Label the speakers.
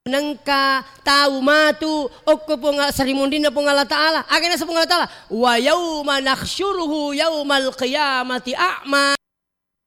Speaker 1: nangka tahu matu okko ponga sarimundina ponga Allah Ta'ala agena sa ponga Allah Ta'ala wa yauma nakhsyuruhu yaumal qiyamati a'ma